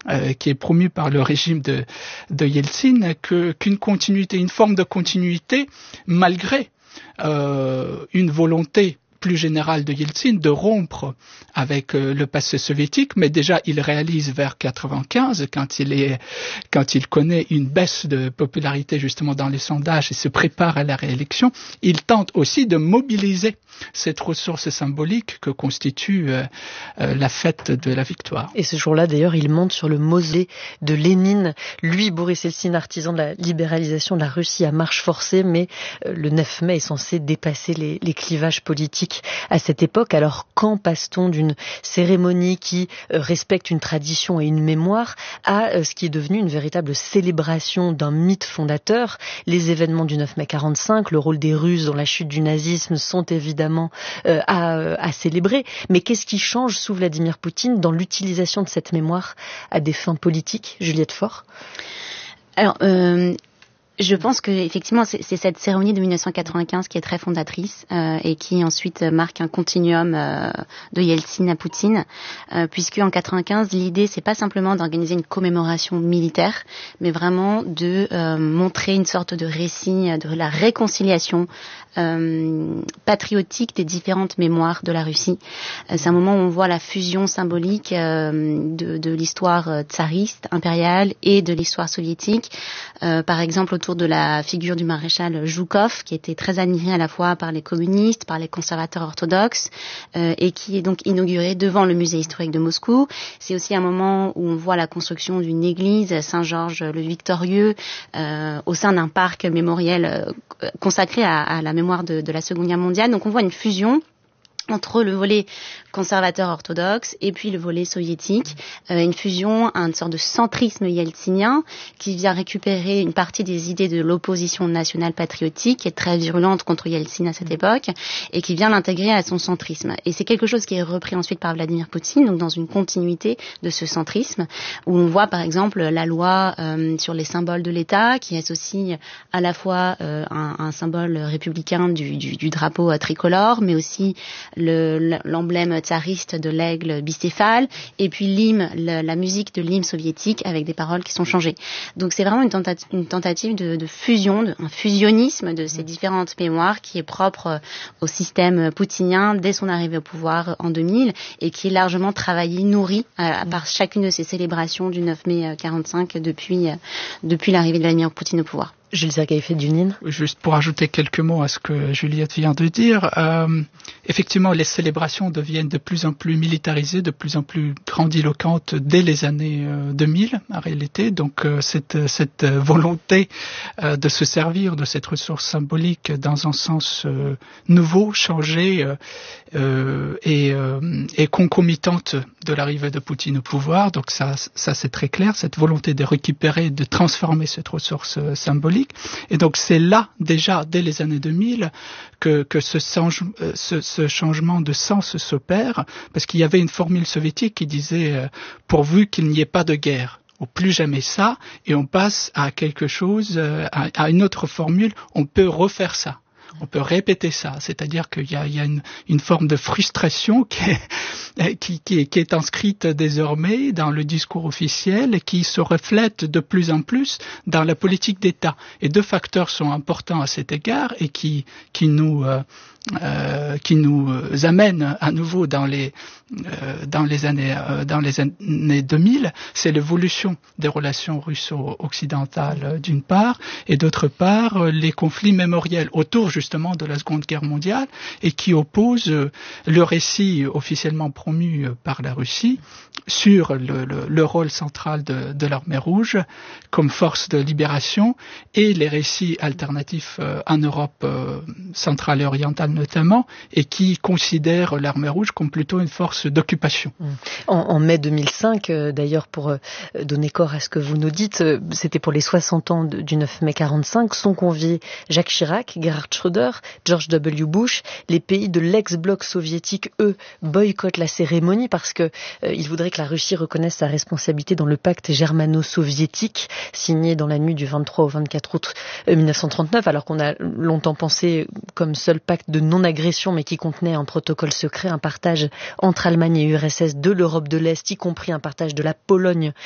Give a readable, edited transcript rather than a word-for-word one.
qui est promu par le régime de Yeltsin, qu'une continuité, une forme de continuité, malgré une volonté plus générale de Yeltsin de rompre avec le passé soviétique, mais déjà il réalise vers 95, quand il connaît une baisse de popularité justement dans les sondages et se prépare à la réélection, il tente aussi de mobiliser cette ressource symbolique que constitue la fête de la victoire. Et ce jour-là, d'ailleurs, il monte sur le mausolée de Lénine. Lui, Boris Eltsine, artisan de la libéralisation de la Russie à marche forcée, mais le 9 mai est censé dépasser les clivages politiques à cette époque. Alors, quand passe-t-on d'une cérémonie qui respecte une tradition et une mémoire à ce qui est devenu une véritable célébration d'un mythe fondateur? Les événements du 9 mai 45, le rôle des Russes dans la chute du nazisme sont évidemment à célébrer. Mais qu'est-ce qui change sous Vladimir Poutine dans l'utilisation de cette mémoire à des fins politiques, Juliette Faure? Alors, je pense que effectivement c'est cette cérémonie de 1995 qui est très fondatrice et qui ensuite marque un continuum de Yeltsin à Poutine, puisque en 95 l'idée c'est pas simplement d'organiser une commémoration militaire, mais vraiment de montrer une sorte de récit de la réconciliation patriotique des différentes mémoires de la Russie. C'est un moment où on voit la fusion symbolique de l'histoire tsariste, impériale et de l'histoire soviétique. Par exemple autour de la figure du maréchal Zhukov, qui était très admiré à la fois par les communistes, par les conservateurs orthodoxes, et qui est donc inauguré devant le musée historique de Moscou. C'est aussi un moment où on voit la construction d'une église Saint-Georges le Victorieux au sein d'un parc mémoriel consacré à la mémoire de la Seconde Guerre mondiale. Donc on voit une fusion entre le volet conservateur orthodoxe et puis le volet soviétique, une fusion, une sorte de centrisme yeltsinien qui vient récupérer une partie des idées de l'opposition nationale patriotique qui est très virulente contre Yeltsin à cette époque et qui vient l'intégrer à son centrisme. Et c'est quelque chose qui est repris ensuite par Vladimir Poutine, donc dans une continuité de ce centrisme, où on voit par exemple la loi sur les symboles de l'État qui associe à la fois un symbole républicain du drapeau tricolore, mais aussi l'emblème tsariste de l'aigle bicéphale, et puis l'hymne, la musique de l'hymne soviétique avec des paroles qui sont changées. Donc c'est vraiment une tentative de fusion, un fusionnisme de ces différentes mémoires qui est propre au système poutinien dès son arrivée au pouvoir en 2000 et qui est largement travaillé, nourri par chacune de ces célébrations du 9 mai 45 depuis l'arrivée de Vladimir Poutine au pouvoir. Jules Sergueï Fedunine. Juste pour ajouter quelques mots à ce que Juliette vient de dire, effectivement, les célébrations deviennent de plus en plus militarisées, de plus en plus grandiloquentes dès les années 2000, en réalité. Donc, cette volonté de se servir de cette ressource symbolique dans un sens nouveau, changé et concomitante de l'arrivée de Poutine au pouvoir. Donc, ça c'est très clair, cette volonté de récupérer, de transformer cette ressource symbolique. Et donc c'est là déjà dès les années 2000 que ce changement de sens s'opère, parce qu'il y avait une formule soviétique qui disait pourvu qu'il n'y ait pas de guerre, ou plus jamais ça, et on passe à quelque chose, à une autre formule, on peut refaire ça. On peut répéter ça, c'est-à-dire qu'il y a une forme de frustration qui est inscrite désormais dans le discours officiel et qui se reflète de plus en plus dans la politique d'État. Et deux facteurs sont importants à cet égard et qui nous amènent à nouveau dans les années 2000, c'est l'évolution des relations russo-occidentales d'une part, et d'autre part les conflits mémoriels autour justement de la Seconde Guerre mondiale et qui opposent le récit officiellement promu par la Russie sur le rôle central de l'Armée rouge comme force de libération et les récits alternatifs en Europe centrale et orientale notamment, et qui considèrent l'Armée rouge comme plutôt une force d'occupation. En mai 2005, d'ailleurs, pour donner corps à ce que vous nous dites, c'était pour les 60 ans du 9 mai 45, sont conviés Jacques Chirac, Gerhard Schröder, George W. Bush. Les pays de l'ex-bloc soviétique, eux, boycottent la cérémonie parce que ils voudraient que la Russie reconnaisse sa responsabilité dans le pacte germano-soviétique signé dans la nuit du 23 au 24 août 1939, alors qu'on a longtemps pensé comme seul pacte de non-agression, mais qui contenait un protocole secret, un partage entre Allemagne et URSS de l'Europe de l'Est, y compris un partage de la Pologne